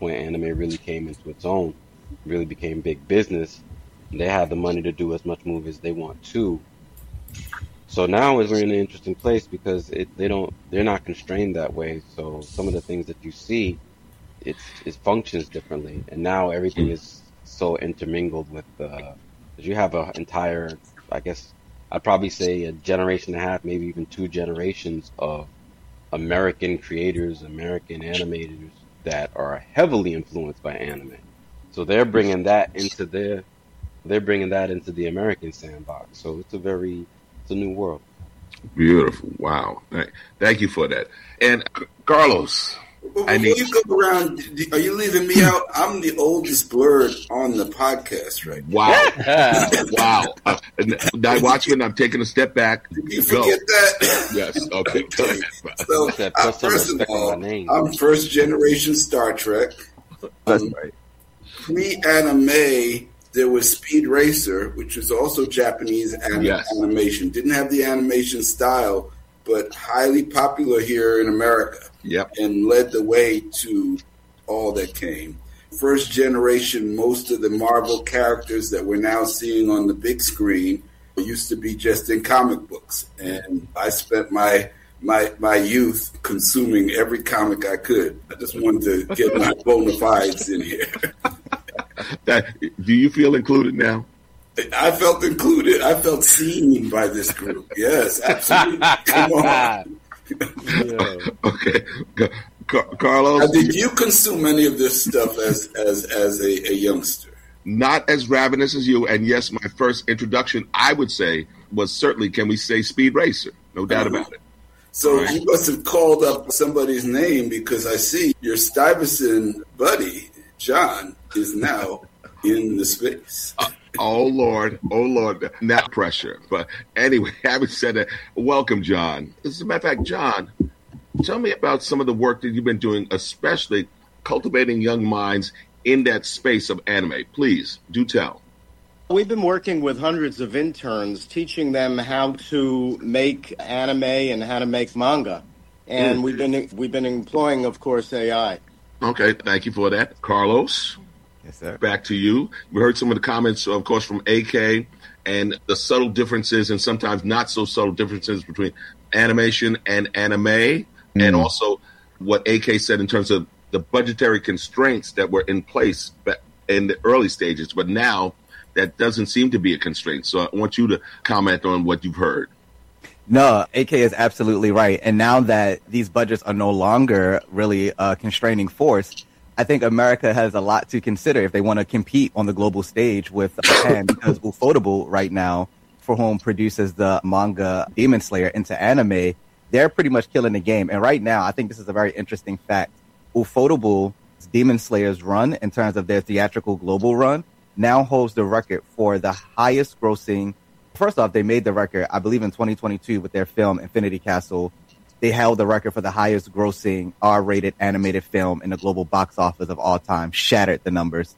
point anime really came into its own, really became big business. And they have the money to do as much movies as they want to. So now we're in an interesting place because they're not constrained that way. So some of the things that you see, it functions differently, and now everything is so intermingled with. You have an entire, I guess, I'd probably say a generation and a half, maybe even 2 generations of American creators, American animators that are heavily influenced by anime. So they're bringing that into the American sandbox. So it's a new world. Beautiful. Wow. Thank you for that. And Carlos, before you go around, are you leaving me out? I'm the oldest blurred on the podcast right now. Wow. Wow. Now, Watchmen, I'm taking a step back. You forget that? Yes. Okay. So, first of all, I'm first generation Star Trek. That's right. Pre-anime, there was Speed Racer, which was also Japanese animation. Didn't have the animation style, but highly popular here in America. Yep. And led the way to all that came. First generation, most of the Marvel characters that we're now seeing on the big screen used to be just in comic books. And I spent my youth consuming every comic I could. I just wanted to get my bona fides in here. Do you feel included now? I felt included. I felt seen by this group. Yes, absolutely. Come on. Yeah. Okay, Carlos. Did you consume any of this stuff as a youngster? Not as ravenous as you. And yes, my first introduction, I would say, was certainly, can we say, Speed Racer? No doubt about it. So you must have called up somebody's name, because I see your Stuyvesant buddy, John, is now in the space. Oh, Lord. That pressure. But anyway, having said that, welcome, John. As a matter of fact, John, tell me about some of the work that you've been doing, especially cultivating young minds in that space of anime. Please, do tell. We've been working with hundreds of interns, teaching them how to make anime and how to make manga. And we've been employing, of course, AI. Okay, thank you for that. Carlos? Yes, sir. Back to you. We heard some of the comments, of course, from AK and the subtle differences and sometimes not so subtle differences between animation and anime, and also what AK said in terms of the budgetary constraints that were in place in the early stages, but now that doesn't seem to be a constraint. So I want you to comment on what you've heard. No, AK is absolutely right. And now that these budgets are no longer really a constraining force, I think America has a lot to consider if they want to compete on the global stage with Japan, because Ufotable right now, for whom produces the manga Demon Slayer into anime, they're pretty much killing the game. And right now, I think this is a very interesting fact. Ufotable, Demon Slayer's run, in terms of their theatrical global run, now holds the record for the highest grossing. First off, they made the record, I believe, in 2022 with their film Infinity Castle. They held the record for the highest grossing R-rated animated film in the global box office of all time, shattered the numbers.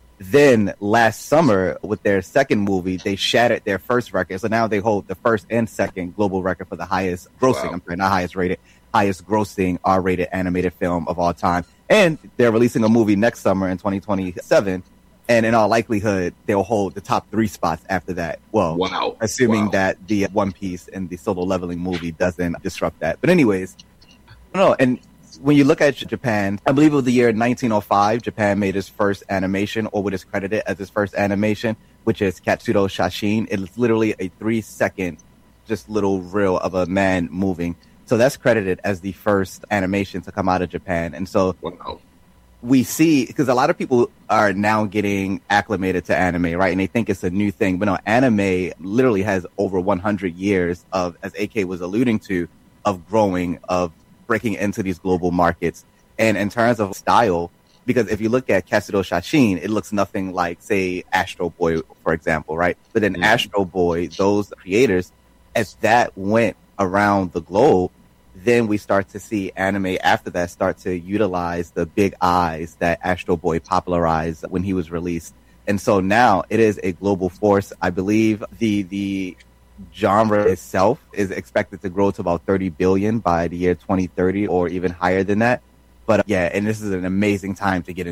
Then last summer, with their second movie, they shattered their first record. So now they hold the first and second global record for the highest grossing, I'm sorry, not highest rated, highest grossing R-rated animated film of all time. And they're releasing a movie next summer in 2027. And in all likelihood, they'll hold the top 3 spots after that. Well, assuming that the One Piece and the Solo Leveling movie doesn't disrupt that. But anyways, no. And when you look at Japan, I believe it was the year 1905, Japan made its first animation, or what is credited as its first animation, which is Katsudo Shashin. It's literally a 3-second, just little reel of a man moving. So that's credited as the first animation to come out of Japan. And so we see, because a lot of people are now getting acclimated to anime, right? And they think it's a new thing. But no, anime literally has over 100 years of, as AK was alluding to, of growing, of breaking into these global markets. And in terms of style, because if you look at Katsudo Shashin, it looks nothing like, say, Astro Boy, for example, right? But then Astro Boy, those creators, as that went around the globe, then we start to see anime after that start to utilize the big eyes that Astro Boy popularized when he was released. And so now it is a global force. I believe the genre itself is expected to grow to about 30 billion by the year 2030 or even higher than that. But yeah, and this is an amazing time to get